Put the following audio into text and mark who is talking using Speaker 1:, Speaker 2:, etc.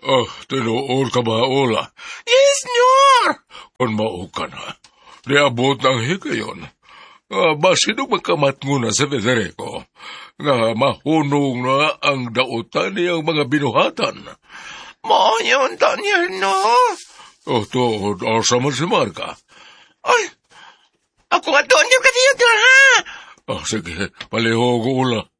Speaker 1: Tinuol ka ba, Ola?
Speaker 2: Yes, senyor!
Speaker 1: Kung mao ka na, niabot ng higayon. Basinong magkamatngo na sa Federico, nga mahunong na ang dautan niyang mga binuhatan.
Speaker 2: Mo yun, Daniel, no?
Speaker 1: Tuod, asa man si Marga?
Speaker 2: Ay, ako nga, Daniel, katiyo, ha?
Speaker 1: Sige, palihog, Ola.